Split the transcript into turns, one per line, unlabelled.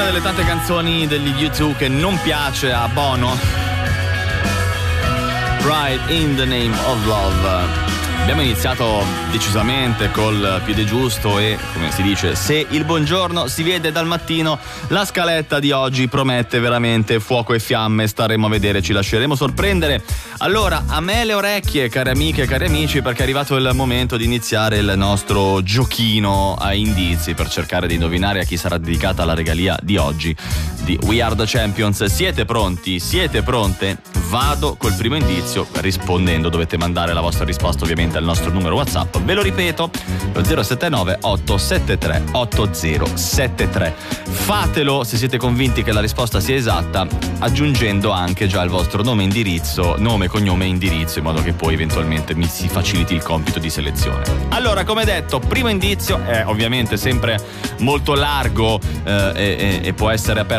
delle tante canzoni degli U2 che non piace a Bono. Ride in the Name of Love. Abbiamo iniziato decisamente col piede giusto e, come si dice, se il buongiorno si vede dal mattino, la scaletta di oggi promette veramente fuoco e fiamme. Staremo a vedere, ci lasceremo sorprendere. Allora, a me le orecchie, care amiche e cari amici, perché è arrivato il momento di iniziare il nostro giochino a indizi per cercare di indovinare a chi sarà dedicata la regalia di oggi di We Are The Champions. Siete pronti? Siete pronte? Vado col primo indizio, rispondendo dovete mandare la vostra risposta ovviamente al nostro numero WhatsApp. Ve lo ripeto, lo 079 873 8073. Fatelo se siete convinti che la risposta sia esatta, aggiungendo anche già il vostro nome, indirizzo, nome, cognome e indirizzo, in modo che poi eventualmente mi si faciliti il compito di selezione. Allora, come detto, primo indizio è ovviamente sempre molto largo e può essere aperto